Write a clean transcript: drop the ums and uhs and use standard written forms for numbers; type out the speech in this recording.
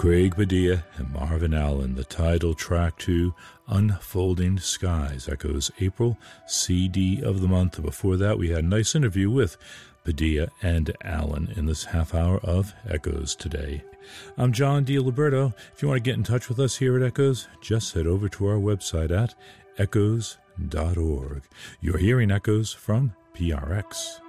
Craig Padilla and Marvin Allen, the title track to Unfolding Skies, Echoes April CD of the month. Before that, we had a nice interview with Padilla and Allen in this half hour of Echoes today. I'm John DiLiberto. If you want to get in touch with us here at Echoes, just head over to our website at echoes.org. You're hearing Echoes from PRX.